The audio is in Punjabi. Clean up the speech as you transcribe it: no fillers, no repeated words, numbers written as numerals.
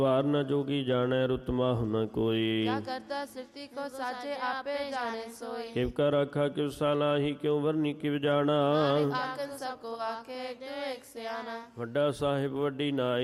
ਵਾਰ ਨ ਜੋਗੀ ਜਾਣੈ ਰੁਤ ਮਾਹੁ ਨ ਕੋਈ। क्या करता सृष्टि को साजे आपे जाने सोई। ਕਿਵ ਕਰ ਆਖਾ ਕਿਵ ਸਾਲਾਹੀ ਕਿਉ ਵਰਨੀ ਕਿਵ ਜਾਣਾ। आखन सबको आखे जो एक सियाना। ਵੱਡਾ ਸਾਹਿਬ ਵੱਡੀ ਨਾਈ